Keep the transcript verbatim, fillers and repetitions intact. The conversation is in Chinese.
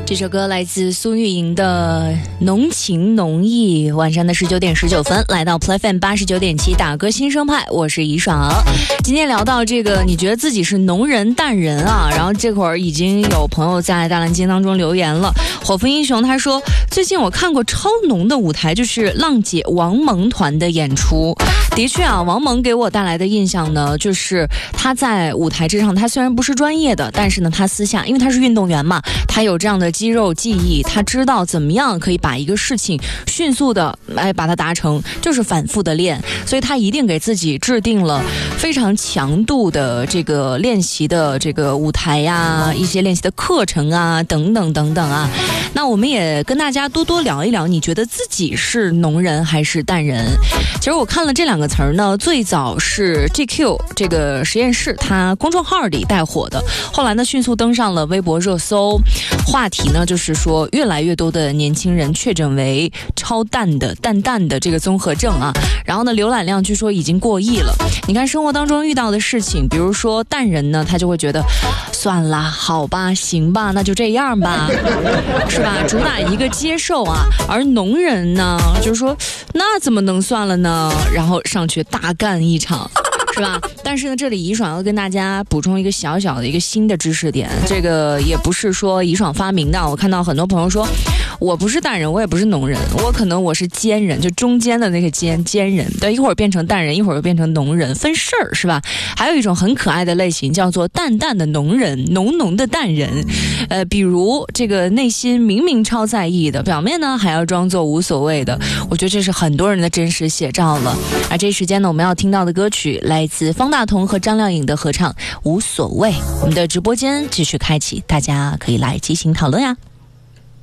这首歌来自苏玉莹的浓情浓意。晚上的十九点十九分，来到 Play F M 八十九点七打歌新生派，我是怡爽。今天聊到这个，你觉得自己是浓人淡人啊？然后这会儿已经有朋友在大蓝鲸当中留言了。火风英雄他说，最近我看过超浓的舞台，就是浪姐王蒙团的演出。的确啊，王蒙给我带来的印象呢，就是他在舞台之上，他虽然不是专业的，但是呢，他私下，因为他是运动员嘛，他有这样的肌肉记忆，他知道怎么样可以把一个事情迅速的哎把它达成，就是反复的练，所以他一定给自己制定了非常强度的这个练习的这个舞台呀、一些练习的课程啊，等等等等啊。那我们也跟大家多多聊一聊，你觉得自己是浓人还是淡人？其实我看了这两个词儿呢，最早是 G Q 这个实验室它公众号里带火的，后来呢迅速登上了微博热搜，话题呢就是说越来越多的年轻人确诊为超淡的淡淡的这个综合症啊，然后呢浏览量据说已经过亿了。你看生活当中遇到的事情，比如说淡人呢，他就会觉得算啦，好吧，行吧，那就这样吧，是吧？主打一个接受啊。而浓人呢，就是说那怎么能算了呢？然后上去大干一场。是吧？但是呢，这里怡爽要跟大家补充一个小小的一个新的知识点，这个也不是说怡爽发明的。我看到很多朋友说，我不是淡人，我也不是浓人，我可能我是尖人，就中间的那个尖尖人。对，一会儿变成淡人，一会儿又变成浓人，分事儿是吧？还有一种很可爱的类型叫做淡淡的浓人，浓浓的淡人。呃，比如这个内心明明超在意的，表面呢还要装作无所谓的。我觉得这是很多人的真实写照了。而这时间呢，我们要听到的歌曲来自方大同和张靓颖的合唱《无所谓》。我们的直播间继续开启，大家可以来进行讨论呀。